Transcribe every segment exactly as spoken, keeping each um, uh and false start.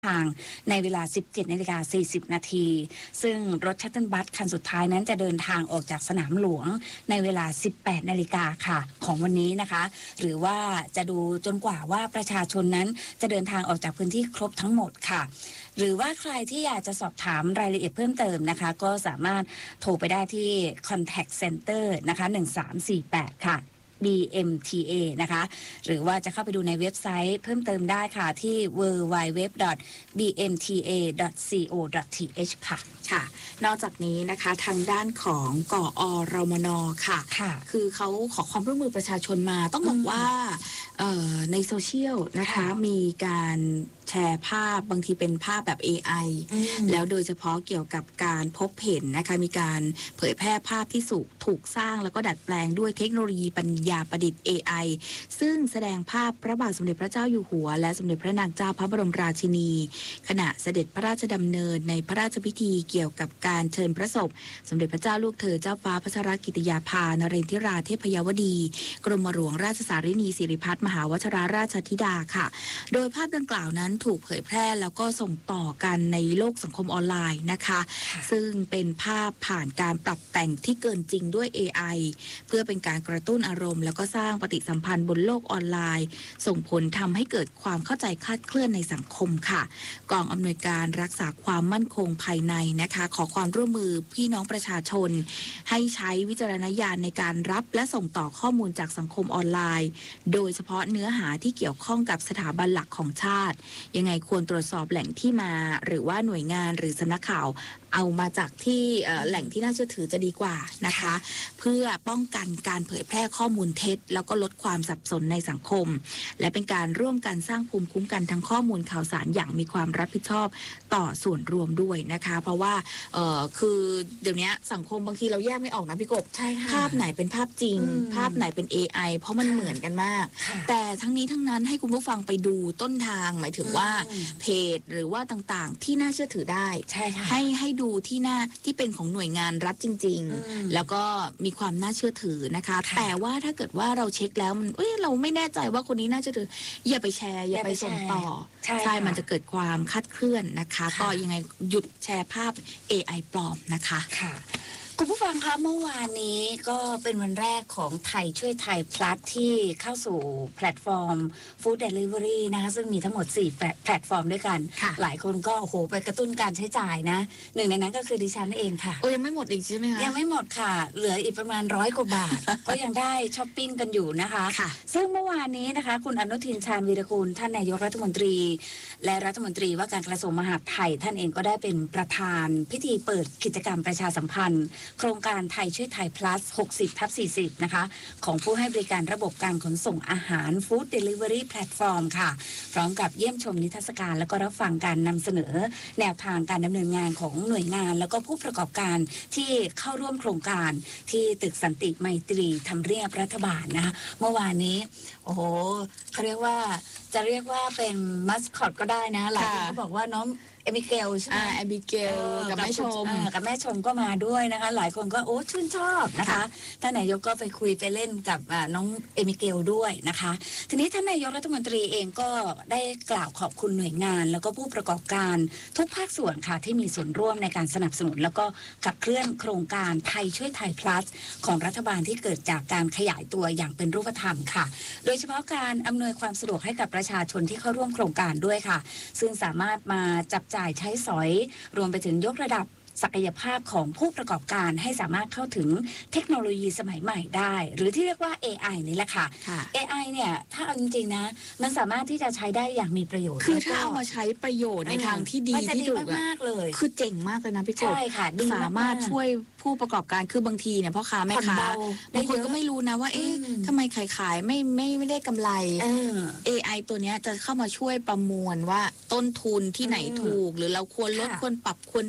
ทางในเวลา สิบเจ็ดนาฬิกาสี่สิบ นาทีซึ่งรถชัตเทิลบัสคันสุดท้ายนั้นจะเดินทางออกจากสนามหลวงในเวลา สิบแปดนาฬิกาค่ะของวันนี้นะคะหรือว่าจะดูจนกว่าว่าประชาชนนั้นจะเดินทางออกจากพื้นที่ครบทั้งหมดค่ะหรือว่าใครที่อยากจะสอบถามรายละเอียดเพิ่มเติมนะคะก็สามารถโทรไปได้ที่ Contact Center นะคะหนึ่งสามสี่แปดค่ะบี เอ็ม ที เอ นะคะหรือว่าจะเข้าไปดูในเว็บไซต์เพิ่มเติมได้ค่ะที่ ดับเบิลยู ดับเบิลยู ดับเบิลยู ดอท บี เอ็ม ที เอ ดอท ซี โอ ดอท ที เอช ค่ะค่ะนอกจากนี้นะคะทางด้านของกอรมนค่ะค่ะคือเขาขอความร่วมมือประชาชนมาต้องบอกว่าในโซเชียลนะคะมีการแชร์ภาพบางทีเป็นภาพแบบ เอ ไอ แล้วโดยเฉพาะเกี่ยวกับการพบเห็นนะคะมีการเผยแพร่ภาพที่ถูกสร้างแล้วก็ดัดแปลงด้วยเทคโนโลยีปัญญาประดิษฐ์ เอ ไอ ซึ่งแสดงภาพพระบาทสมเด็จพระเจ้าอยู่หัวและสมเด็จพระนางเจ้าพระบรมราชินีขณะเสด็จพระราชดำเนินในพระราชพิธีเกี่ยวกับการเชิญพระศพสมเด็จพระเจ้าลูกเธอเจ้าฟ้าพัชรกิติยาภานเรนทิราเทพยวดีกรมหลวงราชสารินีสิริพัฒน์มหาวชรราชธิดาค่ะโดยภาพดังกล่าวนั้นถูกเผยแพร่แล้วก็ส่งต่อกันในโลกสังคมออนไลน์นะคะซึ่งเป็นภาพผ่านการปรับแต่งที่เกินจริงด้วย เอ ไอ เพื่อเป็นการกระตุ้นอารมณ์แล้วก็สร้างปฏิสัมพันธ์บนโลกออนไลน์ส่งผลทำให้เกิดความเข้าใจคลาดเคลื่อนในสังคมค่ะกองอำนวยการรักษาความมั่นคงภายในนะคะขอความร่วมมือพี่น้องประชาชนให้ใช้วิจารณญาณในการรับและส่งต่อข้อมูลจากสังคมออนไลน์โดยเฉพาะเนื้อหาที่เกี่ยวข้องกับสถาบันหลักของชาติยังไงควรตรวจสอบแหล่งที่มาหรือว่าหน่วยงานหรือสำนักข่าวเอามาจากที่แหล่งที่น่าเชื่อถือจะดีกว่านะคะเพื่อป้องกันการเผยแพร่ข้อมูลเท็จแล้วก็ลดความสับสนในสังคมและเป็นการร่วมกันสร้างภูมิคุ้มกันทางข้อมูลข่าวสารอย่างมีความรับผิดชอบต่อส่วนรวมด้วยนะคะเพราะว่าเอ่อคือเดี๋ยวนี้สังคมบางทีเราแยกไม่ออกนะพี่กบภาพไหนเป็นภาพจริงภาพไหนเป็น เอ ไอ เพราะมันเหมือนกันมากแต่ทั้งนี้ทั้งนั้นให้คุณผู้ฟังไปดูต้นทางหมายถึงว่าเพจหรือว่าต่างๆที่น่าเชื่อถือได้ให้ให้ดูที่หน้าที่เป็นของหน่วยงานรัฐจริงๆแล้วก็มีความน่าเชื่อถือนะคะแต่ว่าถ้าเกิดว่าเราเช็คแล้วมันเอ้ยเราไม่แน่ใจว่าคนนี้น่าเชื่อถืออย่าไปแชร์อย่าไปส่งต่อใช่มันจะเกิดความคลาดเคลื่อนนะคะก็ยังไงหยุดแชร์ภาพ เอ ไอ ปลอมนะคะค่ะคุณผู้ฟังคะเมื่อวานนี้ก็เป็นวันแรกของไทยช่วยไทยพลัสที่เข้าสู่แพลตฟอร์มฟู้ดเดลิเวอรี่นะคะซึ่งมีทั้งหมดสี่แพลตฟอร์มด้วยกันหลายคนก็โอ้โหไปกระตุ้นการใช้จ่ายนะหนึ่งในนั้นก็คือดิฉันเองค่ะโอ้ยังไม่หมดอีกใช่ไหมคะยังไม่หมดค่ะเหลืออีกประมาณร้อยกว่าบาท ก็ยังได้ช้อปปิ้งกันอยู่นะคะซึ่งเมื่อวานนี้นะคะคุณอนุทินชาญวีรกูลท่านนายกรัฐมนตรีและรัฐมนตรีว่าการกระทรวงมหาดไทยท่านเองก็ได้เป็นประธานพิธีเปิดกิจกรรมประชาสัมพันธ์โครงการไทยช่วยไทย plus หกสิบทับสี่สิบ นะคะของผู้ให้บริการระบบการขนส่งอาหาร Food Delivery Platform ค่ะพร้อมกับเยี่ยมชมนิทรรศการแล้วก็รับฟังการนำเสนอแนวทางการดำเนินงานของหน่วยงานแล้วก็ผู้ประกอบการที่เข้าร่วมโครงการที่ตึกสันติไมตรีทำเนียบรัฐบาลนะคะเมื่อวานนี้โอ้โหเขาเรียกว่าจะเรียกว่าเป็นมัสคอตก็ได้นะหลายคนก็บอกว่าน้องเอบิเกลใช่ไหมเอบิเกลกับแม่ชมกับแม่ชมก็มาด้วยนะคะหลายคนก็โอ้ชื่นชอบนะคะท่านนายกก็ไปคุยไปเล่นกับน้องเอบิเกลด้วยนะคะทีนี้ท่านนายกรัฐมนตรีเองก็ได้กล่าวขอบคุณหน่วยงานแล้วก็ผู้ประกอบการทุกภาคส่วนค่ะที่มีส่วนร่วมในการสนับสนุนแล้วก็ขับเคลื่อนโครงการไทยช่วยไทย plus ของรัฐบาลที่เกิดจากการขยายตัวอย่างเป็นรูปธรรมค่ะโดยเฉพาะการอำนวยความสะดวกให้กับประชาชนที่เข้าร่วมโครงการด้วยค่ะซึ่งสามารถมาจับจ่ายใช้สอยรวมไปถึงยกระดับศักยภาพของผู้ประกอบการให้สามารถเข้าถึงเทคโนโลยีสมัยใหม่ได้หรือที่เรียกว่า เอ ไอ นี่แหละค่ะ เอ ไอ เนี่ยถ้าเอาจริงๆนะมันสามารถที่จะใช้ได้อย่างมีประโยชน์คือถ้าเอามาใช้ประโยชน์ในทางที่ดีที่ถูกมากเลยคือเจ๋งมากเลยนะพี่กบใช่ค่ะสามารถช่วยผู้ประกอบการคือบางทีเนี่ยพ่อค้าแม่ค้าบางคนก็ไม่รู้นะว่าเอ๊ะทำไมขายขายไม่ไม่ไม่ได้กำไร เอ ไอ ตัวนี้จะเข้ามาช่วยประมวลว่าต้นทุนที่ไหนถูกหรือเราควรลดควรปรับควร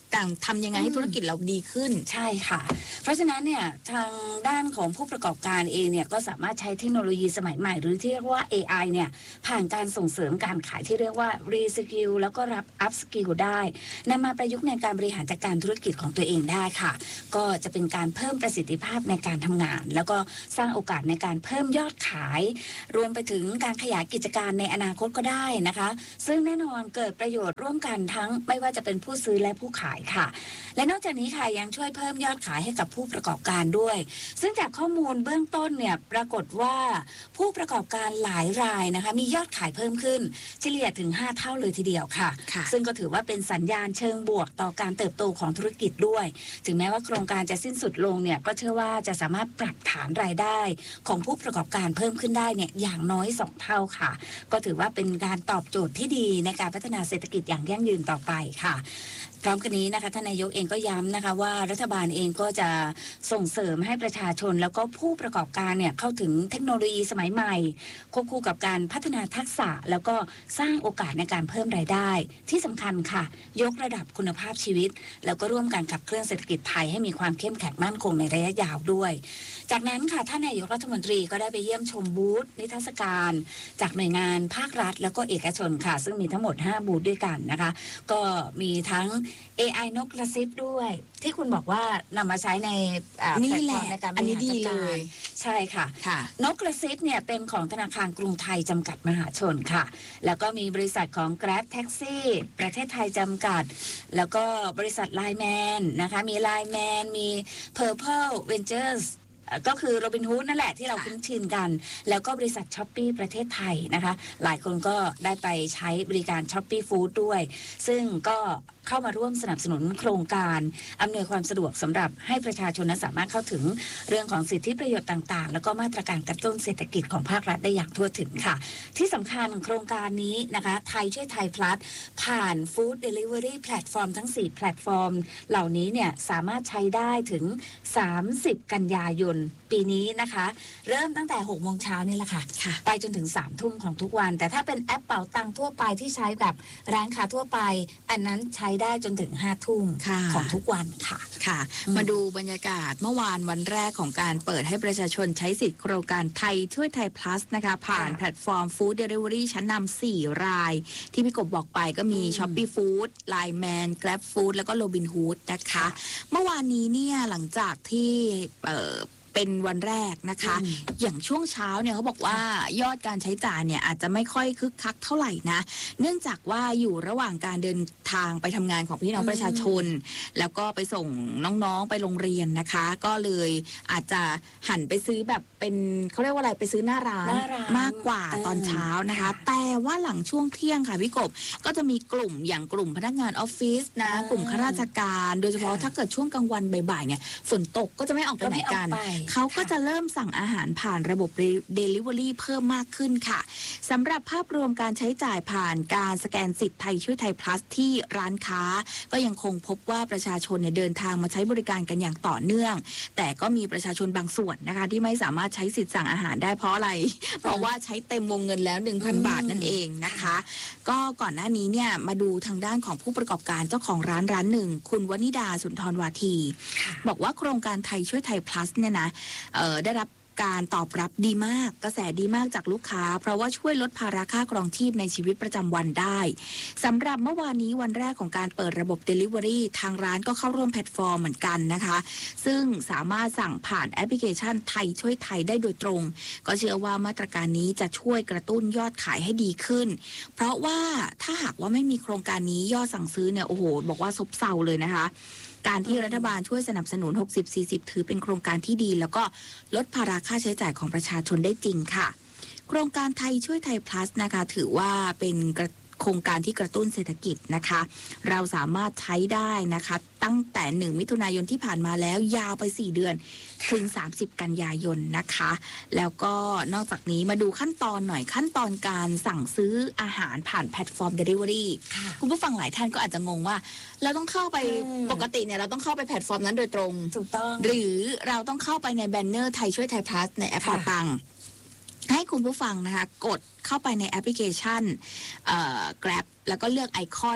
ต่างทำยังไงให้ธุรกิจเราดีขึ้นใช่ค่ะเพราะฉะนั้นเนี่ยทางด้านของผู้ประกอบการเองเนี่ยก็สามารถใช้เทคโนโลยีสมัยใหม่หรือที่เรียกว่า เอ ไอ เนี่ยผ่านการส่งเสริมการขายที่เรียกว่า Reskill แล้วก็รับ Upskill ได้นำมาประยุกต์ในการบริหารจัดการธุรกิจของตัวเองได้ค่ะก็จะเป็นการเพิ่มประสิทธิภาพในการทำงานแล้วก็สร้างโอกาสในการเพิ่มยอดขายรวมไปถึงการขยายกิจการในอนาคตก็ได้นะคะซึ่งแน่นอนเกิดประโยชน์ร่วมกันทั้งไม่ว่าจะเป็นผู้ซื้อและผู้ขายค่ะและนอกจากนี้ค่ะยังช่วยเพิ่มยอดขายให้กับผู้ประกอบการด้วยซึ่งจากข้อมูลเบื้องต้นเนี่ยปรากฏว่าผู้ประกอบการหลายรายนะคะมียอดขายเพิ่มขึ้นเฉลี่ยถึงห้าเท่าเลยทีเดียวค่ะซึ่งก็ถือว่าเป็นสัญญาณเชิงบวกต่อการเติบโตของธุรกิจด้วยถึงแม้ว่าโครงการจะสิ้นสุดลงเนี่ยก็เชื่อว่าจะสามารถปรับฐานรายได้ของผู้ประกอบการเพิ่มขึ้นได้เนี่ยอย่างน้อยสองเท่าค่ะก็ถือว่าเป็นการตอบโจทย์ที่ดีในการพัฒนาเศรษฐกิจอย่างยั่งยืนต่อไปค่ะพร้อมกันนี้นะคะท่านนายกเองก็ย้ำนะคะว่ารัฐบาลเองก็จะส่งเสริมให้ประชาชนแล้วก็ผู้ประกอบการเนี่ยเข้าถึงเทคโนโลยีสมัยใหม่ควบคู่กับการพัฒนาทักษะแล้วก็สร้างโอกาสในการเพิ่มรายได้ที่สำคัญค่ะยกระดับคุณภาพชีวิตแล้วก็ร่วมกันขับเคลื่อนเศรษฐกิจไทยให้มีความเข้มแข็งมั่นคงในระยะยาวด้วยจากนั้นค่ะท่านนายกรัฐมนตรีก็ได้ไปเยี่ยมชมบูธนิทรรศการจากหน่วยงานภาครัฐแล้วก็เอกชนค่ะซึ่งมีทั้งหมดห้าบูธด้วยกันนะคะก็มีทั้ง เอ ไอ นกกระซิบด้วยที่คุณบอกว่านำมาใช้ในนี่แหละในการบริหารจัดการใช่ค่ะนกกระซิบเนี่ยเป็นของธนาคารกรุงไทยจำกัดมหาชนค่ะแล้วก็มีบริษัทของ Grab Taxi ประเทศไทยจำกัดแล้วก็บริษัท ไลน์ แมน นะคะมี ไลน์ แมน มี Purple Venturesก็คือโรบินฮูดนั่นแหละที่เราคุ้นชินกันแล้วก็บริษัทช้อปปี้ประเทศไทยนะคะหลายคนก็ได้ไปใช้บริการช้อปปี้ฟู้ดด้วยซึ่งก็เข้ามาร่วมสนับสนุนโครงการอำนวยความสะดวกสำหรับให้ประชาชนนั้นสามารถเข้าถึงเรื่องของสิทธิประโยชน์ต่างๆแล้วก็มาตรการกระตุ้นเศรษฐกิจของภาครัฐได้อย่างทั่วถึงค่ะที่สำคัญโครงการนี้นะคะไทยช่วยไทยพลัสผ่านฟู้ดเดลิเวอรี่แพลตฟอร์มทั้งสี่แพลตฟอร์มเหล่านี้เนี่ยสามารถใช้ได้ถึงสามสิบกันยายนปีนี้นะคะเริ่มตั้งแต่หกโมงเช้านี่แหละค่ะไปจนถึงสามทุ่มของทุกวันแต่ถ้าเป็นแอปเป๋าตังทั่วไปที่ใช้แบบร้านค้าทั่วไปอันนั้นใช้ได้จนถึงห้าทุ่มของทุกวันค่ะค่ะมาดูบรรยากาศเมื่อวานวันแรกของการเปิดให้ประชาชนใช้สิทธิโครงการไทยช่วยไทย plus นะคะผ่านแพลตฟอร์มฟู้ดเดลิเวอรี่ชั้นนำสี่รายที่พี่กบบอกไปก็มี Shopee Food ไลน์ แมน Grab Food แล้วก็ Robinhood นะคะเมื่อวานนี้เนี่ยหลังจากที่เอ่อเป็นวันแรกนะคะอย่างช่วงเช้าเนี่ยเขาบอกว่ายอดการใช้จ่ายเนี่ยอาจจะไม่ค่อยคึกคักเท่าไหร่นะเนื่องจากว่าอยู่ระหว่างการเดินทางไปทำงานของพี่น้องประชาชนแล้วก็ไปส่งน้องๆไปโรงเรียนนะคะก็เลยอาจจะหันไปซื้อแบบเป็นเขาเรียกว่าอะไรไปซื้อหน้าร้านมากกว่าตอนเช้านะคะแต่ว่าหลังช่วงเที่ยงค่ะพี่กบก็จะมีกลุ่มอย่างกลุ่มพนักงานออฟฟิศนะกลุ่มข้าราชการโดยเฉพาะถ้าเกิดช่วงกลางวันบ่ายๆเนี่ยฝนตกก็จะไม่ออกไปไหนกันเขาก็จะเริ่มสั่งอาหารผ่านระบบ Delivery เพิ่มมากขึ้นค่ะสำหรับภาพรวมการใช้จ่ายผ่านการสแกนสิทธิ์ไทยช่วยไทย plus ที่ร้านค้าก็ยังคงพบว่าประชาชนเนี่ยเดินทางมาใช้บริการกันอย่างต่อเนื่องแต่ก็มีประชาชนบางส่วนนะคะที่ไม่สามารถใช้สิทธิ์สั่งอาหารได้เพราะอะไรเพราะว่าใช้เต็มวงเงินแล้ว หนึ่งพัน บาทนั่นเองนะคะก็ก่อนหน้านี้เนี่ยมาดูทางด้านของผู้ประกอบการเจ้าของร้านร้านหนึ่งคุณวนิดาสุนทรวาทีบอกว่าโครงการไทยช่วยไทย plus เนี่ยนะได้รับการตอบรับดีมากกระแสดีมากจากลูกค้าเพราะว่าช่วยลดภาระค่าครองชีพในชีวิตประจำวันได้สำหรับเมื่อวานนี้วันแรกของการเปิดระบบ Delivery ทางร้านก็เข้าร่วมแพลตฟอร์มเหมือนกันนะคะซึ่งสามารถสั่งผ่านแอปพลิเคชันไทยช่วยไทยได้โดยตรงก็เชื่อว่ามาตรการนี้จะช่วยกระตุ้นยอดขายให้ดีขึ้นเพราะว่าถ้าหากว่าไม่มีโครงการนี้ยอดสั่งซื้อเนี่ยโอ้โหบอกว่าซบเซาเลยนะคะการที่รัฐบาลช่วยสนับสนุน หกสิบ สี่สิบ ถือเป็นโครงการที่ดีแล้วก็ลดภาระค่าใช้จ่ายของประชาชนได้จริงค่ะโครงการไทยช่วยไทย plus นะคะถือว่าเป็นโครงการที่กระตุ้นเศรษฐกิจนะคะเราสามารถใช้ได้นะคะตั้งแต่หนึ่งมิถุนายนที่ผ่านมาแล้วยาวไปสี่เดือนถึงสามสิบกันยายนนะคะแล้วก็นอกจากนี้มาดูขั้นตอนหน่อยขั้นตอนการสั่งซื้ออาหารผ่านแพลตฟอร์ม Delivery คุณผู้ฟังหลายท่านก็อาจจะงงว่าเราต้องเข้าไปปกติเนี่ยเราต้องเข้าไปแพลตฟอร์มนั้นโดยตรงถูกต้องหรือเราต้องเข้าไปในแบนเนอร์ไทยช่วยไทย plus ในแอปเป๋าตังค์ให้คุณผู้ฟังนะคะกดเข้าไปในแอปพลิเคชัน Grab แล้วก็เลือกไอคอน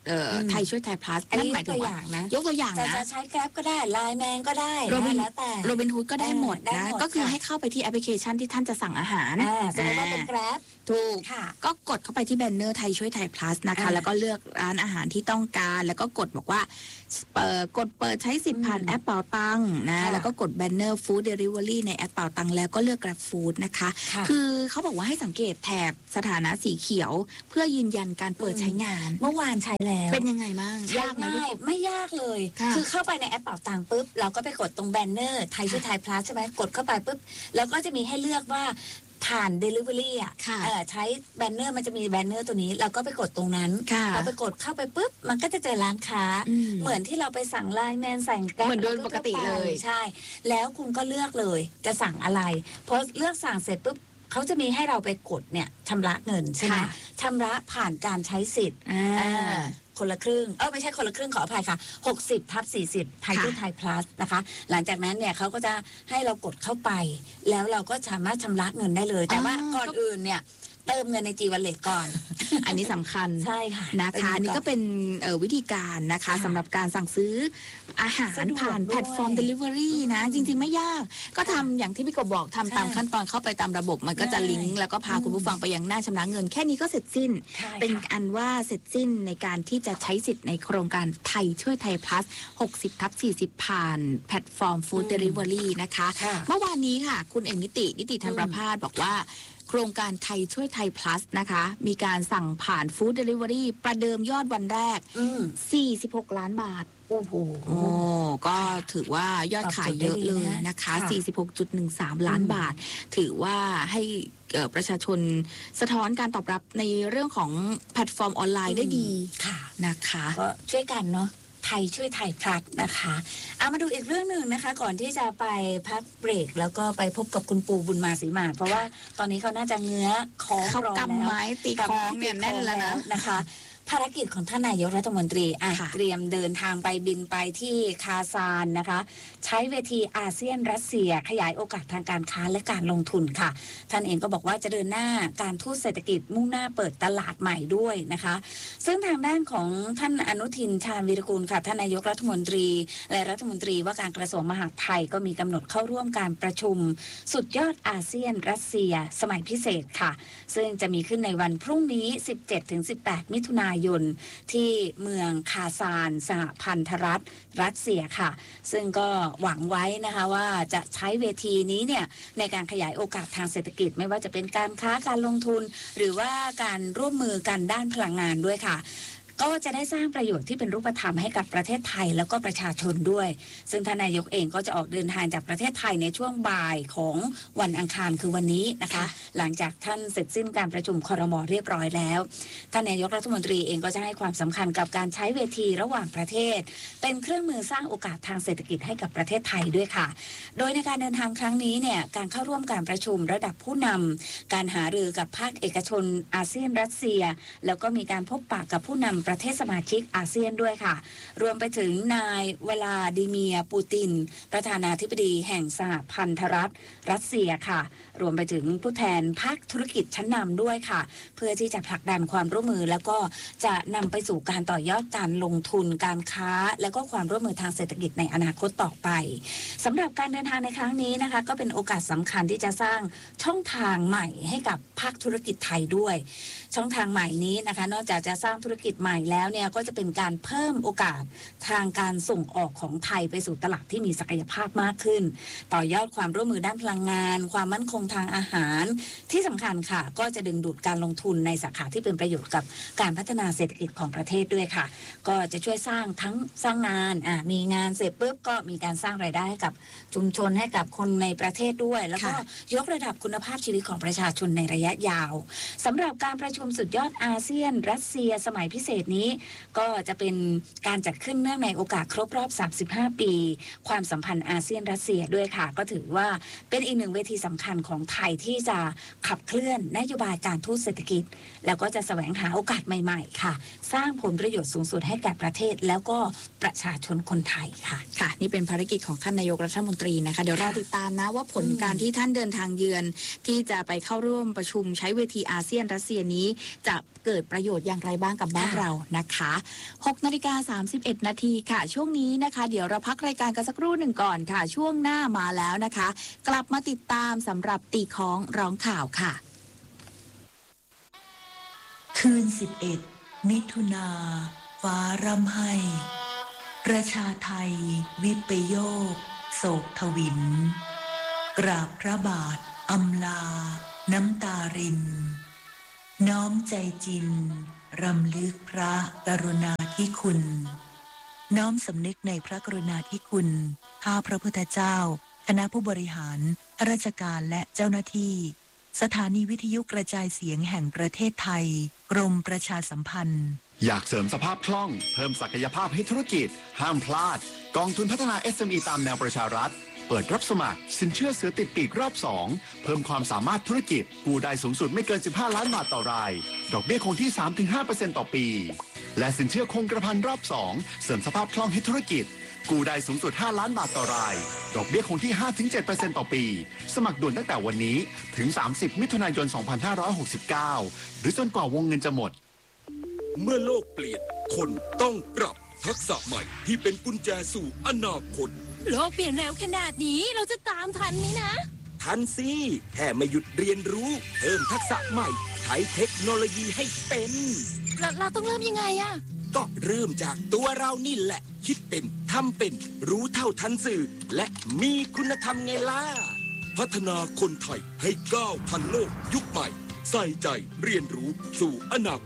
เอ่อไทยช่วยไทยพลัสอันนั่นนี้หมายยกถึตังวอว่าย่างนะยกตัวอย่างจะนะจะใช้แกร็บก็ได้ไลน์แมนก็ได้โรบินะนแล้วแต่โรบินฮูดก็ได้หมดได้นะหมดก็คือค่ะให้เข้าไปที่แอปพลิเคชันที่ท่านจะสั่งอาหารอ่าสมมติว่าเป็นแกร็บถูกค่ะก็กดเข้าไปที่แบนเนอร์ไทยช่วยไทยพลัสนะคะอ่าแล้วก็เลือกร้านอาหารที่ต้องการ แล้วก็กดบอกว่าเปิดกดเปิดใช้สิทธิ์ผ่านอืมแอปเป๋าตังค์นะค่ะแล้วก็กดแบนเนอร์ฟู้ดเดลิเวอรี่ในแอปเป๋าตังค์แล้วก็เลือก Grab Food นะคะค่ะคือเขาบอกว่าให้สังเกตแถบสถานะสีเขียว เพื่อยืนยันการเปิดใช้งานเมื่อวานใช้แล้วเป็นยังไงบ้างยากไหมง่ายไม่ยากเลยค่ะคือเข้าไปในแอปเป่าตังค์ปุ๊บเราก็ไปกดตรงแบนเนอร์ไทยช่วยไทยพลัสใช่ไหมกดเข้าไปปุ๊บแล้วก็จะมีให้เลือกว่าผ่าน Delivery อ่ะค่ะเออใช้แบนเนอร์มันจะมีแบนเนอร์ตัวนี้เราก็ไปกดตรงนั้นค่ะเราไปกดเข้าไปปุ๊บมันก็จะเจอร้านค้าอืมเหมือนที่เราไปสั่งไลน์แมนสั่งแกร็บเหมือนโดยปกติเลยใช่ แล้วคุณก็เลือกเลยจะสั่งอะไรพอเลือกสั่งเสร็จปุ๊บเขาจะมีให้เราไปกดเนี่ยชำระเงินใช่ไหมค่ะชำระผ่านการใช้สิทธิ์อ่าอ่าคนละครึ่ง เออไม่ใช่คนละครึ่งขออภัยค่ะ หกสิบทับสี่สิบไทยค่ะที่ไทยพลัสนะคะ หลังจากนั้นเนี่ยเขาก็จะให้เรากดเข้าไป แล้วเราก็สามารถชำระเงินได้เลย แต่ว่าก่อนอื่นเนี่ยเติมเงินในจีวันเล็กก่อนอันนี้สำคัญใช่ค่ะนะคะอันนี้ก็เป็นเอ่อวิธีการนะคะค่ะสำหรับการสั่งซื้ออาหารสะดวกผ่านด้วยแพลตฟอร์ม Delivery นะ จริงๆไม่ยาก ก็ทำอย่างที่พี่กบบอกทำตามใช่ขั้นตอนเข้าไปตามระบบ มันก็จะใช่ลิงก์แล้วก็พาอืมคุณผู้ฟังไปยังหน้าชำระเงิน แค่นี้ก็เสร็จสิ้นใช่เป็นค่ะอันว่าเสร็จสิ้นในการที่จะใช้สิทธิ์ในโครงการไทยช่วยไทยพลัสหกสิบทับสี่สิบผ่านแพลตฟอร์ม Food Delivery นะคะค่ะเมื่อวานนี้ค่ะ คุณเอกนิตินิติธรรมประภาสบอกว่า โครงการไทยช่วยไทยพลัสนะคะ มีการสั่งผ่านฟู้ดเดลิเวอรี่ประเดิมยอดวันแรกอืมสี่สิบหก ล้านบาทโอ้โหโอ้ก็ถือว่ายอดขายเยอะเลยนะคะค่ะสี่สิบหกจุดหนึ่งสาม ล้านบาท ถือว่าให้เอ่อประชาชนสะท้อนการตอบรับในเรื่องของแพลตฟอร์มออนไลน์ได้ดีค่ะนะคะก็ช่วยกันเนาะไทยช่วยไทยพลัดนะคะเอามาดูอีกเรื่องหนึ่งนะคะ ก่อนที่จะไปพักเบรก แล้วก็ไปพบกับคุณปูบุญมาศรีมาเพราะว่าตอนนี้เขาน่าจะเงื้อคล้องเขารอกำไม้ตีคล้องเนี่ยแน่นแล้วนะนะคะ ภารกิจของท่านนายกรัฐมนตรีอ่ะค่ะเตรียมเดินทางไปบินไปที่คาซานนะคะ ใช้เวทีอาเซียนรัสเซียขยายโอกาสทางการค้าและการลงทุนค่ะ ท่านเองก็บอกว่าจะเดินหน้าการทูตเศรษฐกิจมุ่งหน้าเปิดตลาดใหม่ด้วยนะคะ ซึ่งทางด้านของท่านอนุทินชาญวีรกูลค่ะท่านนายกรัฐมนตรี และรัฐมนตรีว่าการกระทรวงมหาดไทยก็มีกำหนดเข้าร่วมการประชุม สุดยอดอาเซียนรัสเซีย สมัยพิเศษค่ะ ซึ่งจะมีขึ้นในวันพรุ่งนี้ สิบเจ็ดถึงสิบแปด มิถุนายน ที่เมืองคาซานสหพันธรัฐรัสเซียค่ะ ซึ่งก็หวังไว้นะคะว่าจะใช้เวทีนี้เนี่ยในการขยายโอกาสทางเศรษฐกิจ ไม่ว่าจะเป็นการค้าการลงทุน หรือว่าการร่วมมือกันด้านพลังงานด้วยค่ะ ก็จะได้สร้างประโยชน์ที่เป็นรูปธรรมให้กับประเทศไทยแล้วก็ประชาชนด้วย ซึ่งท่านนายกเองก็จะออกเดินทางจากประเทศไทยในช่วงบ่ายของวันอังคารคือวันนี้นะคะ หลังจากท่านเสร็จสิ้นการประชุมครม.เรียบร้อยแล้ว ท่านนายกรัฐมนตรีเองก็จะให้ความสำคัญกับการใช้เวทีระหว่างประเทศ เป็นเครื่องมือสร้างโอกาสทางเศรษฐกิจให้กับประเทศไทยด้วยค่ะ โดยในการเดินทางครั้งนี้เนี่ยการเข้าร่วมการประชุมระดับผู้นำการหารือกับภาคเอกชนอาเซียนรัสเซีย แล้วก็มีการพบปะกับผู้นำประเทศสมาชิกอาเซียนด้วยค่ะ รวมไปถึงนายวลาดิเมียร์ปูติน ประธานาธิบดีแห่งสหพันธรัฐรัสเซียค่ะ รวมไปถึงผู้แทนภาคธุรกิจชั้นนำด้วยค่ะ เพื่อที่จะผลักดันความร่วมมือ แล้วก็จะนำไปสู่การต่อยอดการลงทุนการค้า และก็ความร่วมมือทางเศรษฐกิจในอนาคตต่อไปสำหรับการเดินทางในครั้งนี้นะคะก็เป็นโอกาสสำคัญที่จะสร้างช่องทางใหม่ให้กับภาคธุรกิจไทยด้วย ช่องทางใหม่นี้นะคะนอกจากจะสร้างธุรกิจใหม่แล้วเนี่ยก็จะเป็นการเพิ่มโอกาสทางการส่งออกของไทยไปสู่ตลาดที่มีศักยภาพมากขึ้น ต่อยอดความร่วมมือด้านพลังงาน ความมั่นคงทางอาหารที่สำคัญค่ะก็จะดึงดูดการลงทุนในสาขาที่เป็นประโยชน์กับการพัฒนาเศรษฐกิจของประเทศด้วยค่ะ ก็จะช่วยสร้างทั้งสร้างงานอ่ะมีงานเสร็จปุ๊บก็มีการสร้างรายได้ให้กับชุมชนให้กับคนในประเทศด้วย แล้วก็ยกระดับคุณภาพชีวิตของประชาชนในระยะยาวสำหรับการประชุมสุดยอดอาเซียนรัสเซียสมัยพิเศษนี้ก็จะเป็นการจัดขึ้นเนื่องในโอกาสครบรอบสามสิบห้าปีความสัมพันธ์อาเซียนรัสเซียด้วยค่ะก็ถือว่าเป็นอีกหนึ่งเวทีสำคัญของไทยที่จะขับเคลื่อนนโยบายการทูตเศรษฐกิจแล้วก็จะแสวงหาโอกาสใหม่ๆค่ะสร้างผลประโยชน์สูงสุดให้แก่ประเทศแล้วก็ประชาชนคนไทยค่ะค่ะนี่เป็นภารกิจของท่านนายกรัฐมนตรีนะคะเดี๋ยวรอติดตามนะว่าผลการที่ท่านเดินทางเยือนที่จะไปเข้าร่วมประชุมใช้เวทีอาเซียนรัสเซียนี้จะเกิดประโยชน์อย่างไรบ้างกับบ้านเรานะคะหกนาฬิกาสามสิบเอ็ดนาทีค่ะช่วงนี้นะคะเดี๋ยวเราพักรายการกันสักครู่หนึ่งก่อนค่ะช่วงหน้ามาแล้วนะคะ กลับมาติดตามสำหรับตีค้องร้องข่าวค่ะคืนสิบเอ็ดมิถุนาฟ้าร่ำไห้ประชาไทยวิปโยคโศกทวินกราบพระบาทอำลาน้ำตารินน้อมใจจินรำลึกพระกรุณาธิคุณน้อมสำนึกในพระกรุณาธิคุณข้าพระพุทธเจ้าคณะผู้บริหารข้าราชการและเจ้าหน้าที่สถานีวิทยุกระจายเสียงแห่งประเทศไทยกรมประชาสัมพันธ์อยากเสริมสภาพคล่องเพิ่มศักยภาพให้ธุรกิจห้ามพลาดกองทุนพัฒนา เอส เอ็ม อี ตามแนวประชารัฐเปิดรับสมัครสินเชื่อเสือติดปีกรอบสองเพิ่มความสามารถธุรกิจกู้ได้สูงสุดไม่เกินสิบห้าล้านบาทต่อรายดอกเบี้ยคงที่ สามถึงห้าเปอร์เซ็นต์ ต่อปีและสินเชื่อคงกระพันรอบสองเสริมสภาพคล่องให้ธุรกิจกู้ได้สูงสุดห้าล้านบาทต่อรายดอกเบี้ยคงที่ ห้าถึงเจ็ดเปอร์เซ็นต์ ต่อปีสมัครด่วนตั้งแต่วันนี้ถึงสามสิบมิถุนายนสองพันห้าร้อยหกสิบเก้าหรือจนกว่าวงเงินจะหมดเมื่อโลกเปลี่ยนคนต้องปรับทักษะใหม่ที่เป็นกุญแจสู่อนาคตโลกเปลี่ยนเร็วขนาดนี้เราจะตามทันไหมนะทันสิแค่ไม่หยุดเรียนรู้เพิ่มทักษะใหม่ใช้เทคโนโลยีให้เป็นเราเราต้องเริ่มยังไงอะก็เริ่มจากตัวเรานี่แหละคิดเป็นทำเป็นรู้เท่าทันสื่อและมีคุณธรรมไงล่ะพัฒนาคนไทยให้ก้าวทันโลกยุคใหม่ใส่ใจเรียนรู้สู่อนา